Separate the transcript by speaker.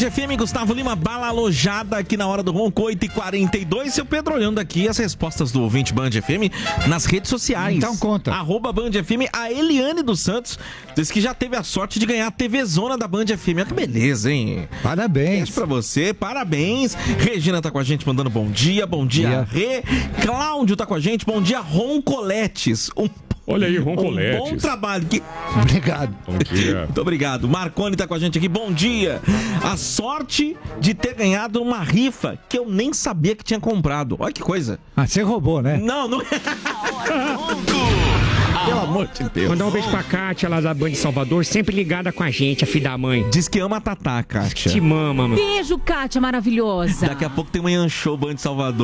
Speaker 1: FM, Gustavo Lima, bala alojada aqui na hora do ronco, 8h42. Seu Pedro, olhando aqui as respostas do ouvinte Band FM nas redes sociais.
Speaker 2: Então conta.
Speaker 1: @Band FM, a Eliane dos Santos diz que já teve a sorte de ganhar a TV Zona da Band FM. Olha que beleza, hein?
Speaker 2: Parabéns.
Speaker 1: Beijo pra você, parabéns. Regina tá com a gente mandando bom dia, Rê. Cláudio tá com a gente, bom dia, Roncoletes.
Speaker 3: Olha aí,
Speaker 1: Um
Speaker 3: Roncoletes.
Speaker 1: bom trabalho.
Speaker 2: Obrigado.
Speaker 3: Bom dia.
Speaker 1: Muito obrigado. Marconi tá com a gente aqui. Bom dia. A sorte de ter ganhado uma rifa que eu nem sabia que tinha comprado. Olha que coisa.
Speaker 2: Ah, você roubou, né?
Speaker 1: Não. Pelo amor de Deus.
Speaker 4: Mandar um beijo pra Kátia lá da Band Salvador, sempre ligada com a gente, a filha da mãe.
Speaker 1: Diz que ama a Tatá, Kátia.
Speaker 4: Te mama, mano.
Speaker 5: Beijo, Kátia maravilhosa.
Speaker 1: Daqui a pouco tem Manhã Show Band Salvador.